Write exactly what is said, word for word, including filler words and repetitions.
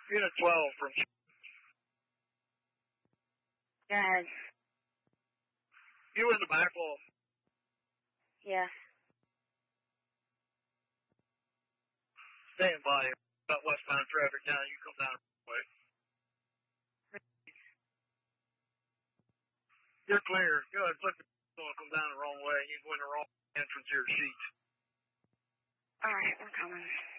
Unit twelve from... Go ahead. You in the back wall. Yeah. Stand by. About westbound traffic now. You come down the way. You're clear. Go ahead. Put the going come down the wrong way. You go in the wrong entrance here, sheets. All right, we're coming.